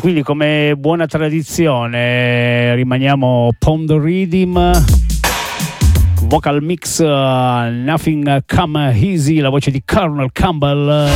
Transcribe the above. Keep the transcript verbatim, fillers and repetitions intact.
quindi come buona tradizione rimaniamo Pound Rhythm, vocal mix, uh, Nothing Come Easy, la voce di Colonel Campbell.